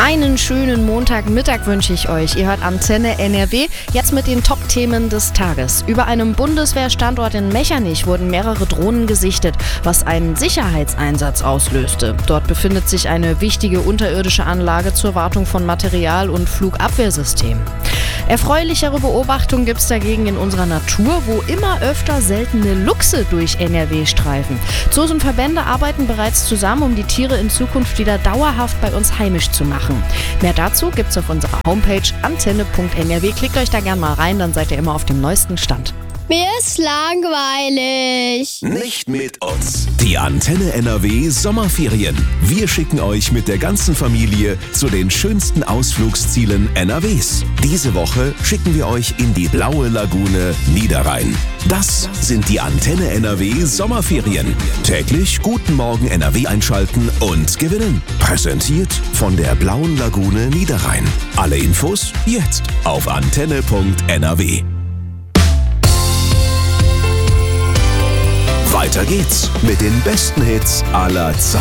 Einen schönen Montagmittag wünsche ich euch. Ihr hört Antenne NRW, jetzt mit den Top-Themen des Tages. Über einem Bundeswehrstandort in Mechernich wurden mehrere Drohnen gesichtet, was einen Sicherheitseinsatz auslöste. Dort befindet sich eine wichtige unterirdische Anlage zur Wartung von Material- und Flugabwehrsystemen. Erfreulichere Beobachtungen gibt es dagegen in unserer Natur, wo immer öfter seltene Luchse durch NRW streifen. Zoos und Verbände arbeiten bereits zusammen, um die Tiere in Zukunft wieder dauerhaft bei uns heimisch zu machen. Mehr dazu gibt's auf unserer Homepage antenne.nrw. Klickt euch da gern mal rein, dann seid ihr immer auf dem neuesten Stand. Mir ist langweilig. Nicht mit uns. Die Antenne NRW Sommerferien. Wir schicken euch mit der ganzen Familie zu den schönsten Ausflugszielen NRWs. Diese Woche schicken wir euch in die blaue Lagune Niederrhein. Das sind die Antenne NRW Sommerferien. Täglich Guten Morgen NRW einschalten und gewinnen. Präsentiert von der blauen Lagune Niederrhein. Alle Infos jetzt auf antenne.nrw. Weiter geht's mit den besten Hits aller Zeiten.